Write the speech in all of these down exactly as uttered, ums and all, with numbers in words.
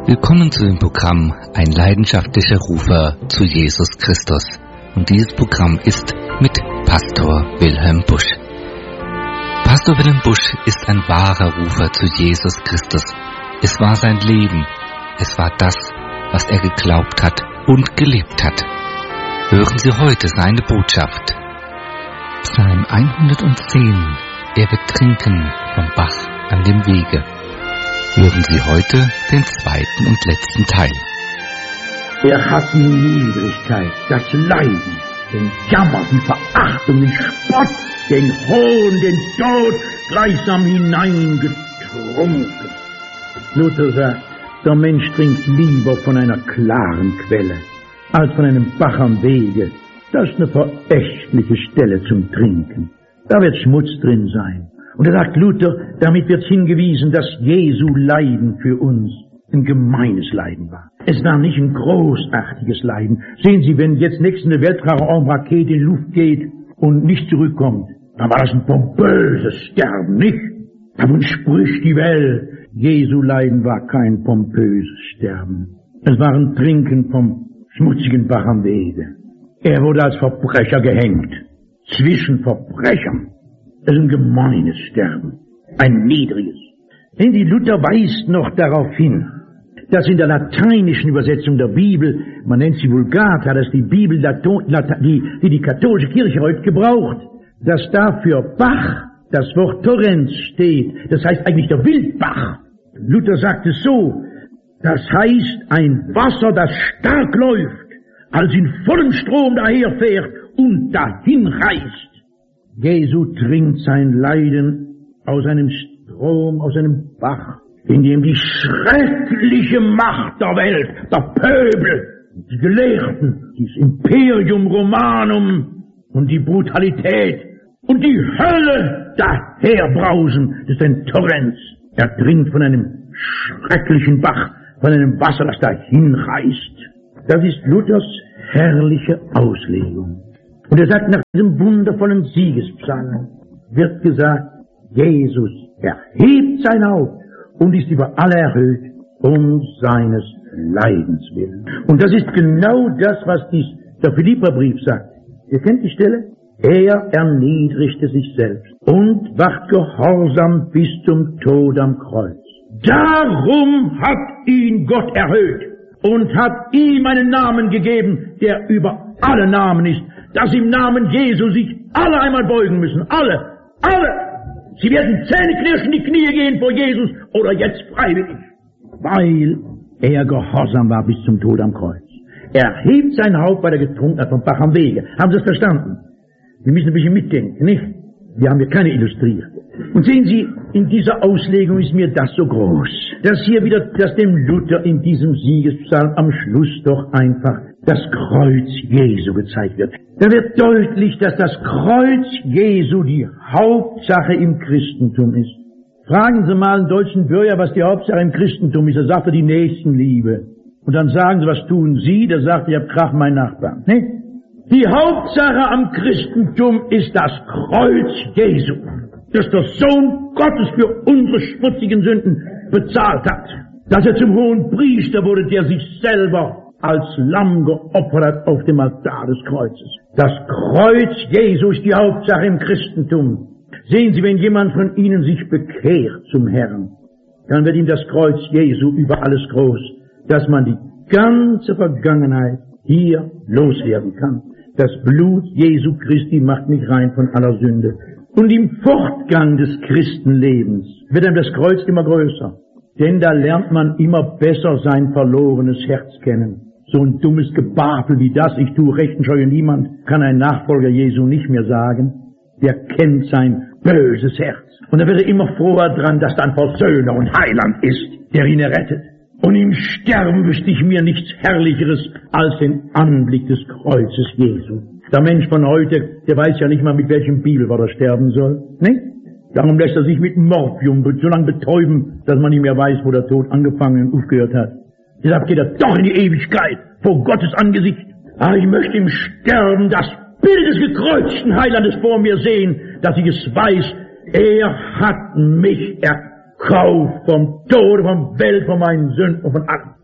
Willkommen zu dem Programm Ein leidenschaftlicher Rufer zu Jesus Christus. Und dieses Programm ist mit Pastor Wilhelm Busch. Pastor Wilhelm Busch ist ein wahrer Rufer zu Jesus Christus. Es war sein Leben. Es war das, was er geglaubt hat und gelebt hat. Hören Sie heute seine Botschaft. Psalm hundertzehn. Er wird trinken vom Bach an dem Wege. Hören Sie heute den zweiten und letzten Teil. Er hat die Niedrigkeit, das Leiden, den Jammer, die Verachtung, den Spott, den Hohn, den Tod gleichsam hineingetrunken. Luther sagt, der Mensch trinkt lieber von einer klaren Quelle, als von einem Bach am Wege. Das ist eine verächtliche Stelle zum Trinken. Da wird Schmutz drin sein. Und da sagt Luther, damit wird hingewiesen, dass Jesu Leiden für uns ein gemeines Leiden war. Es war nicht ein großartiges Leiden. Sehen Sie, wenn jetzt nächste Weltraumrakete in die Luft geht und nicht zurückkommt, dann war das ein pompöses Sterben, nicht? Davon spricht die Welt. Jesu Leiden war kein pompöses Sterben. Es war ein Trinken vom schmutzigen Bach am Wege. Er wurde als Verbrecher gehängt. Zwischen Verbrechern. Das ist ein gemeines Sterben. Ein niedriges. Denn die Luther weist noch darauf hin, dass in der lateinischen Übersetzung der Bibel, man nennt sie Vulgata, das ist die Bibel, die die, die katholische Kirche heute gebraucht, dass da für Bach das Wort Torrens steht. Das heißt eigentlich der Wildbach. Luther sagt es so, das heißt ein Wasser, das stark läuft, als in vollem Strom daherfährt und dahin reißt. Jesu trinkt sein Leiden aus einem Strom, aus einem Bach, in dem die schreckliche Macht der Welt, der Pöbel, die Gelehrten, das Imperium Romanum und die Brutalität und die Hölle daherbrausen. Das ist ein Torrens. Er trinkt von einem schrecklichen Bach, von einem Wasser, das dahin reißt. Das ist Luthers herrliche Auslegung. Und er sagt, nach diesem wundervollen Siegespsalm wird gesagt, Jesus erhebt sein Haupt und ist über alle erhöht um seines Leidens willen. Und das ist genau das, was dies, der Philipperbrief sagt. Ihr kennt die Stelle? Er erniedrigte sich selbst und ward gehorsam bis zum Tod am Kreuz. Darum hat ihn Gott erhöht und hat ihm einen Namen gegeben, der über alle Namen ist, dass im Namen Jesu sich alle einmal beugen müssen. Alle, alle. Sie werden zähneknirschend in die Knie gehen vor Jesus oder jetzt freiwillig. Weil er gehorsam war bis zum Tod am Kreuz. Er hebt sein Haupt, weil er getrunken hat vom Bach am Wege. Haben Sie das verstanden? Wir müssen ein bisschen mitdenken, nicht? Wir haben hier keine illustriert. Und sehen Sie, in dieser Auslegung ist mir das so groß, dass hier wieder, dass dem Luther in diesem Siegespsalm am Schluss doch einfach das Kreuz Jesu gezeigt wird. Da wird deutlich, dass das Kreuz Jesu die Hauptsache im Christentum ist. Fragen Sie mal einen deutschen Bürger, was die Hauptsache im Christentum ist. Er sagt er die Nächstenliebe. Und dann sagen Sie, was tun Sie? Da sagt er, ich hab Krach mein Nachbarn. Ne? Die Hauptsache am Christentum ist das Kreuz Jesu, das der Sohn Gottes für unsere schmutzigen Sünden bezahlt hat. Dass er zum hohen Priester wurde, der sich selber als Lamm geopfert hat auf dem Altar des Kreuzes. Das Kreuz Jesu ist die Hauptsache im Christentum. Sehen Sie, wenn jemand von Ihnen sich bekehrt zum Herrn, dann wird ihm das Kreuz Jesu über alles groß, dass man die ganze Vergangenheit hier loswerden kann. Das Blut Jesu Christi macht mich rein von aller Sünde. Und im Fortgang des Christenlebens wird einem das Kreuz immer größer. Denn da lernt man immer besser sein verlorenes Herz kennen. So ein dummes Gebabel wie das, ich tue Recht und scheue niemand, kann ein Nachfolger Jesu nicht mehr sagen. Der kennt sein böses Herz. Und da wird er immer froher dran, dass da ein Versöhner und Heiland ist, der ihn errettet. Und im Sterben wüsste ich mir nichts Herrlicheres als den Anblick des Kreuzes Jesu. Der Mensch von heute, der weiß ja nicht mal, mit welchem Bibelwort er sterben soll. Ne? Darum lässt er sich mit Morphium so lange betäuben, dass man nicht mehr weiß, wo der Tod angefangen und aufgehört hat. Deshalb geht er doch in die Ewigkeit, vor Gottes Angesicht. Aber ich möchte im Sterben das Bild des gekreuzten Heilandes vor mir sehen, dass ich es weiß, er hat mich erkauft vom Tode, vom Welt, von meinen Sünden und von allem.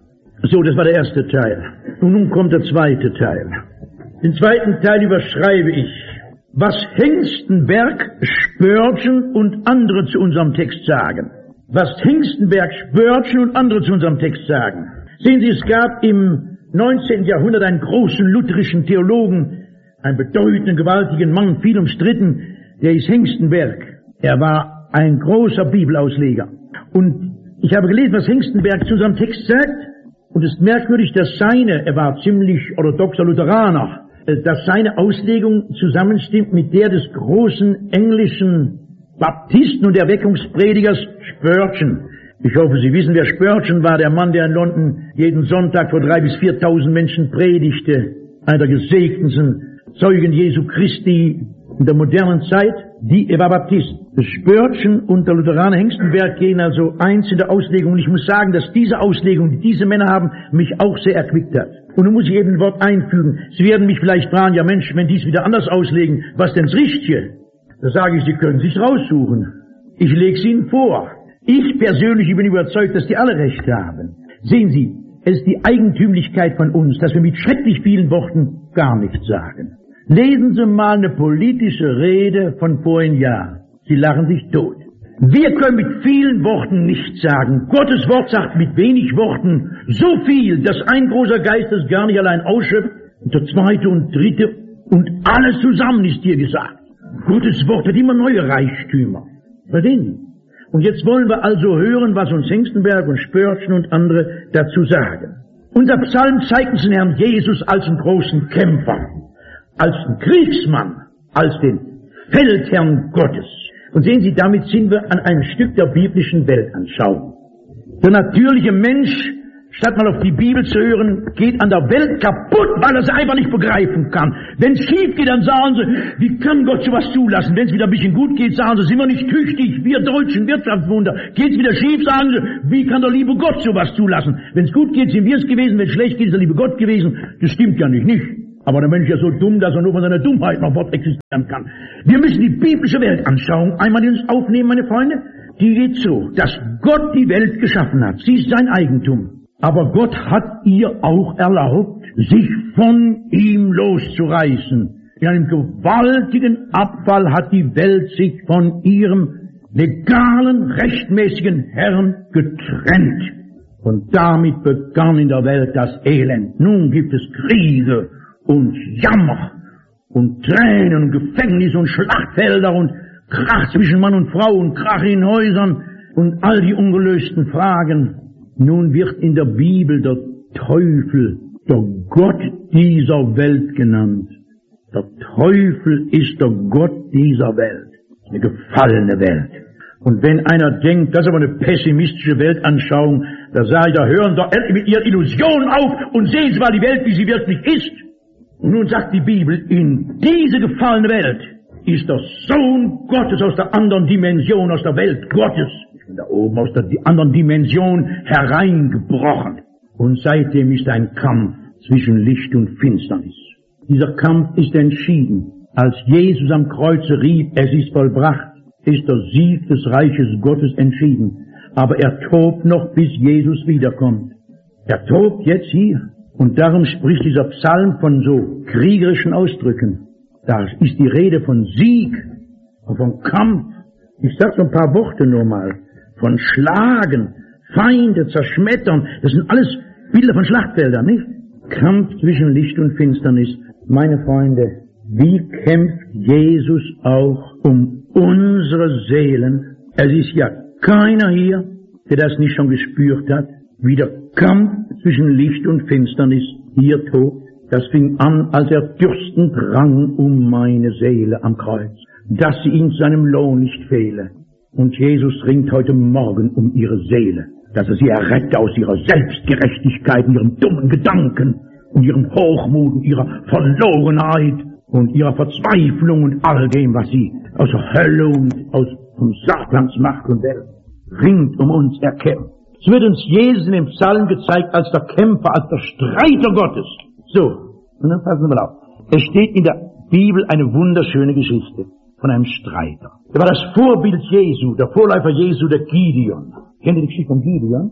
So, das war der erste Teil. Und nun kommt der zweite Teil. Den zweiten Teil überschreibe ich, was Hengstenberg, Spörtchen und andere zu unserem Text sagen. Was Hengstenberg, Spörtchen und andere zu unserem Text sagen. Sehen Sie, es gab im neunzehnten Jahrhundert einen großen lutherischen Theologen, einen bedeutenden, gewaltigen Mann, viel umstritten, der hieß Hengstenberg. Er war ein großer Bibelausleger. Und ich habe gelesen, was Hengstenberg zu unserem Text sagt. Und es ist merkwürdig, dass seine, er war ziemlich orthodoxer Lutheraner, dass seine Auslegung zusammenstimmt mit der des großen englischen Baptisten und Erweckungspredigers Spurgeon. Ich hoffe, Sie wissen, wer Spurgeon war, der Mann, der in London jeden Sonntag vor drei bis viertausend Menschen predigte, einer der gesegneten Zeugen Jesu Christi in der modernen Zeit. Die, er war Baptist. Spurgeon und der Lutheraner Hengstenberg gehen also eins in der Auslegung. Und ich muss sagen, dass diese Auslegung, die diese Männer haben, mich auch sehr erquickt hat. Und nun muss ich eben ein Wort einfügen. Sie werden mich vielleicht fragen, ja Mensch, wenn die es wieder anders auslegen, was denn das Richtige? Da sage ich, Sie können sich raussuchen. Ich lege es Ihnen vor. Ich persönlich bin überzeugt, dass die alle Recht haben. Sehen Sie, es ist die Eigentümlichkeit von uns, dass wir mit schrecklich vielen Worten gar nichts sagen. Lesen Sie mal eine politische Rede von vorigen Jahr. Sie lachen sich tot. Wir können mit vielen Worten nichts sagen. Gottes Wort sagt mit wenig Worten so viel, dass ein großer Geist es gar nicht allein ausschöpft. Und der zweite und dritte und alles zusammen ist hier gesagt. Gottes Wort hat immer neue Reichtümer. Verstehen Sie? Und jetzt wollen wir also hören, was uns Hengstenberg und Spurgeon und andere dazu sagen. Unser Psalm zeigt uns den Herrn Jesus als einen großen Kämpfer, als einen Kriegsmann, als den Feldherrn Gottes. Und sehen Sie, damit sind wir an einem Stück der biblischen Weltanschauung. Der natürliche Mensch, statt mal auf die Bibel zu hören, geht an der Welt kaputt, weil er sie einfach nicht begreifen kann. Wenn es schief geht, dann sagen sie, wie kann Gott sowas zulassen? Wenn es wieder ein bisschen gut geht, sagen sie, sind wir nicht tüchtig, wir deutschen Wirtschaftswunder. Geht es wieder schief, sagen sie, wie kann der liebe Gott sowas zulassen? Wenn es gut geht, sind wir es gewesen, wenn es schlecht geht, ist der liebe Gott gewesen. Das stimmt ja nicht, nicht. Aber der Mensch ist ja so dumm, dass er nur von seiner Dummheit noch Wort existieren kann. Wir müssen die biblische Weltanschauung einmal in uns aufnehmen, meine Freunde. Die geht so, dass Gott die Welt geschaffen hat. Sie ist sein Eigentum. Aber Gott hat ihr auch erlaubt, sich von ihm loszureißen. In einem gewaltigen Abfall hat die Welt sich von ihrem legalen, rechtmäßigen Herrn getrennt. Und damit begann in der Welt das Elend. Nun gibt es Kriege und Jammer und Tränen und Gefängnisse und Schlachtfelder und Krach zwischen Mann und Frau und Krach in Häusern und all die ungelösten Fragen. Nun wird in der Bibel der Teufel, der Gott dieser Welt genannt. Der Teufel ist der Gott dieser Welt, eine gefallene Welt. Und wenn einer denkt, das ist aber eine pessimistische Weltanschauung, da sage ich, da hören doch mit ihren Illusionen auf und sehen Sie mal die Welt, wie sie wirklich ist. Und nun sagt die Bibel, in diese gefallene Welt ist der Sohn Gottes aus der anderen Dimension, aus der Welt Gottes, da oben aus der anderen Dimension hereingebrochen. Und seitdem ist ein Kampf zwischen Licht und Finsternis. Dieser Kampf ist entschieden. Als Jesus am Kreuze rief, es ist vollbracht, ist der Sieg des Reiches Gottes entschieden. Aber er tobt noch, bis Jesus wiederkommt. Er tobt jetzt hier. Und darum spricht dieser Psalm von so kriegerischen Ausdrücken. Da ist die Rede von Sieg und von Kampf. Ich sage so ein paar Worte nur mal. Von Schlagen, Feinde, Zerschmettern. Das sind alles Bilder von Schlachtfeldern, nicht? Kampf zwischen Licht und Finsternis. Meine Freunde, wie kämpft Jesus auch um unsere Seelen? Es ist ja keiner hier, der das nicht schon gespürt hat, wie der Kampf zwischen Licht und Finsternis hier tobt. Das fing an, als er dürstend rang um meine Seele am Kreuz, dass sie ihm seinem Lohn nicht fehle. Und Jesus ringt heute Morgen um ihre Seele, dass er sie errette aus ihrer Selbstgerechtigkeit, ihren dummen Gedanken und ihrem Hochmut und ihrer Verlorenheit und ihrer Verzweiflung und all dem, was sie aus der Hölle und aus vom Satans Macht und Welt ringt um uns erkämpft. Es wird uns Jesus in dem Psalm gezeigt als der Kämpfer, als der Streiter Gottes. So, und dann passen wir mal auf. Es steht in der Bibel eine wunderschöne Geschichte von einem Streiter. Er war das Vorbild Jesu, der Vorläufer Jesu, der Gideon. Kennt ihr die Geschichte von Gideon?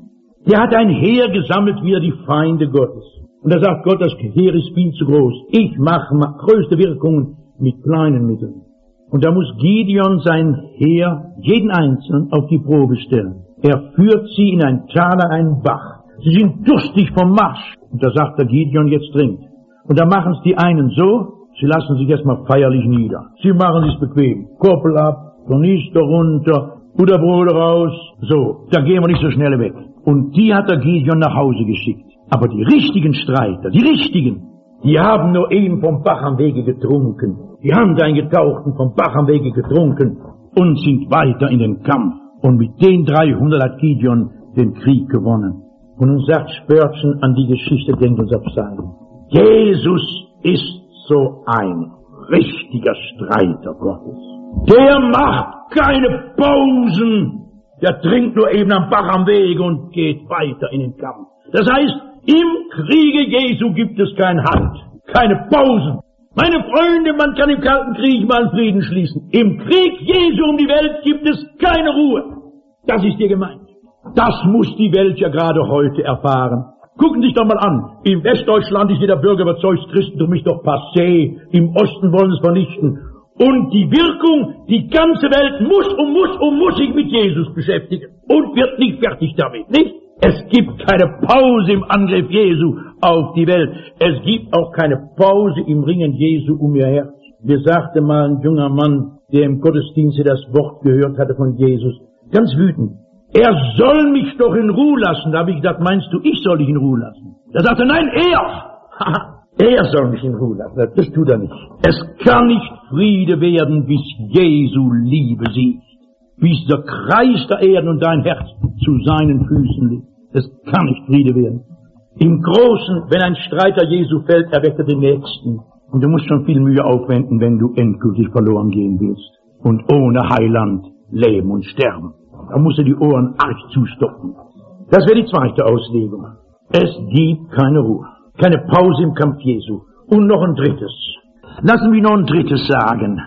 Der hat ein Heer gesammelt, wie er die Feinde Gottes. Und da sagt Gott, das Heer ist viel zu groß. Ich mache größte Wirkungen mit kleinen Mitteln. Und da muss Gideon sein Heer, jeden Einzelnen, auf die Probe stellen. Er führt sie in ein Tal an einen Bach. Sie sind durstig vom Marsch. Und da sagt der Gideon, jetzt trinkt. Und da machen es die einen so, sie lassen sich erstmal feierlich nieder. Sie machen es bequem. Koppel ab, Tornister runter, Butterbrot raus. So, da gehen wir nicht so schnell weg. Und die hat der Gideon nach Hause geschickt. Aber die richtigen Streiter, die richtigen, die haben nur eben vom Bach am Wege getrunken. Die haben eingetaucht und vom Bach am Wege getrunken und sind weiter in den Kampf. Und mit den dreihundert hat Gideon den Krieg gewonnen. Und nun sagt Spörtchen an die Geschichte, denkt unser Psalm. Jesus ist so ein richtiger Streiter Gottes. Der macht keine Pausen. Der trinkt nur eben am Bach am Wege und geht weiter in den Kampf. Das heißt, im Kriege Jesu gibt es kein Halt, keine Pausen. Meine Freunde, man kann im Kalten Krieg mal einen Frieden schließen. Im Krieg Jesu um die Welt gibt es keine Ruhe. Das ist hier gemeint. Das muss die Welt ja gerade heute erfahren. Gucken Sie sich doch mal an. Im Westdeutschland ist jeder Bürger überzeugt, Christentum ist doch passé. Im Osten wollen sie es vernichten. Und die Wirkung, die ganze Welt muss und muss und muss sich mit Jesus beschäftigen. Und wird nicht fertig damit, nicht? Es gibt keine Pause im Angriff Jesu auf die Welt. Es gibt auch keine Pause im Ringen Jesu um ihr Herz. Mir sagte mal ein junger Mann, der im Gottesdienst das Wort gehört hatte von Jesus, ganz wütend. Er soll mich doch in Ruhe lassen. Da habe ich gesagt, meinst du, ich soll dich in Ruhe lassen? Da sagte er, nein, er. Er soll mich in Ruhe lassen. Das tut er nicht. Es kann nicht Friede werden, bis Jesu Liebe siegt. Bis der Kreis der Erden und dein Herz zu seinen Füßen liegt. Es kann nicht Friede werden. Im Großen, wenn ein Streiter Jesu fällt, erweckt er den Nächsten. Und du musst schon viel Mühe aufwenden, wenn du endgültig verloren gehen willst. Und ohne Heiland leben und sterben. Da musst du die Ohren arg zustopfen. Das wäre die zweite Auslegung. Es gibt keine Ruhe. Keine Pause im Kampf Jesu. Und noch ein drittes. Lassen wir noch ein drittes sagen.